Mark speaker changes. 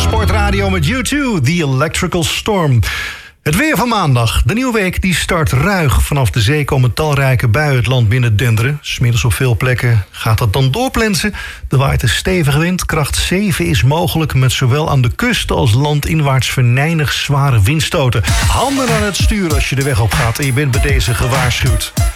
Speaker 1: Sportradio met U2, The Electrical Storm. Het weer van maandag. De nieuwe week die start ruig. Vanaf de zee komen talrijke buien het land binnen denderen. 's Middags op veel plekken gaat dat dan doorplensen. Er waait een stevige wind. Kracht 7 is mogelijk met zowel aan de kust als landinwaarts venijnig zware windstoten. Handen aan het stuur als je de weg op gaat en je bent bij deze gewaarschuwd.